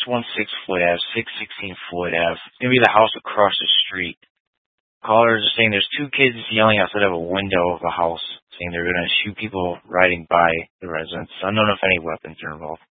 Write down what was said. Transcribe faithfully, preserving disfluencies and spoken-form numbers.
one six Floyd Ave, six sixteen Floyd Ave. It's going to be the house across the street. Callers are saying there's two kids yelling outside of a window of the house, saying they're going to shoot people riding by the residence. Unknown if any weapons are involved.